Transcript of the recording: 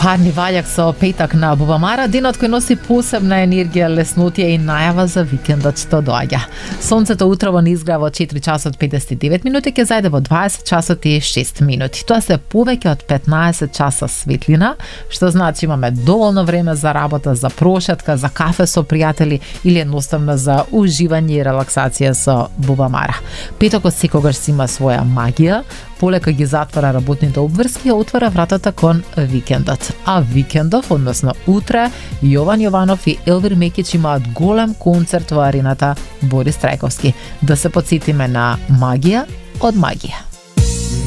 Парни ваљак со петак на Бубамара, денот кој носи посебна енергија, леснотија и најава за викендот што доаѓа. Сонцето утрово ниизгрева во 4 часот 59 минути, ќе зајде во 20 часот и 6 минути. Тоа се повеќе од 15 часа светлина, што значи имаме доволно време за работа, за прошетка, за кафе со пријатели или едноставно за уживање и релаксација со Бубамара. Петокот секогаш си има своја магија, полека ги затвара работните обврски и отвара вратата кон викендот. А викендов, односно утре, Јован Јованов и Елвир Мекич имаат голем концерт во арената Борис Трајковски. Да се потсетиме на магија од магија.